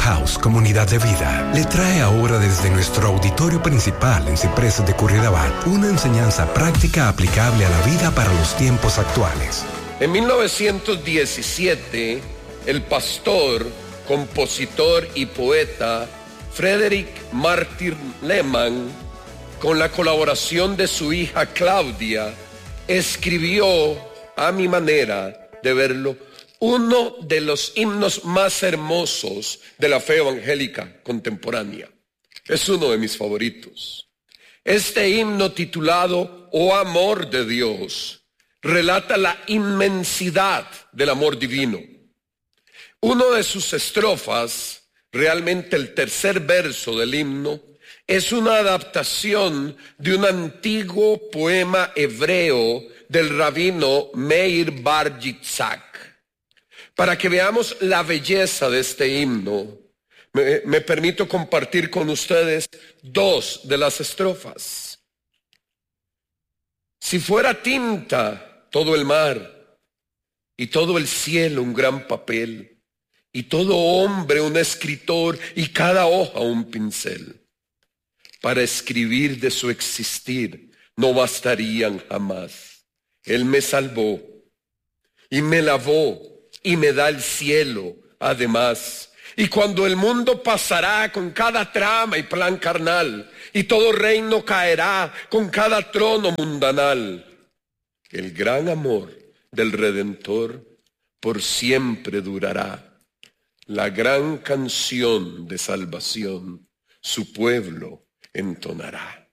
House Comunidad de Vida le trae ahora desde nuestro auditorio principal en Ciprés de Curridabat una enseñanza práctica aplicable a la vida para los tiempos actuales. En 1917, el pastor, compositor y poeta Frederick Martin Lehman, con la colaboración de su hija Claudia, escribió, a mi manera de verlo, uno de los himnos más hermosos de la fe evangélica contemporánea. Es uno de mis favoritos. Este himno, titulado Oh Amor de Dios, relata la inmensidad del amor divino. Uno de sus estrofas, realmente el tercer verso del himno, es una adaptación de un antiguo poema hebreo del rabino Meir Bar Yitzhak. Para que veamos la belleza de este himno, me permito compartir con ustedes dos de las estrofas. Si fuera tinta todo el mar, y todo el cielo un gran papel, y todo hombre un escritor, y cada hoja un pincel, para escribir de su existir no bastarían jamás. Él me salvó, y me lavó, y me da el cielo además. Y cuando el mundo pasará con cada trama y plan carnal, y todo reino caerá con cada trono mundanal, el gran amor del Redentor por siempre durará. La gran canción de salvación su pueblo entonará.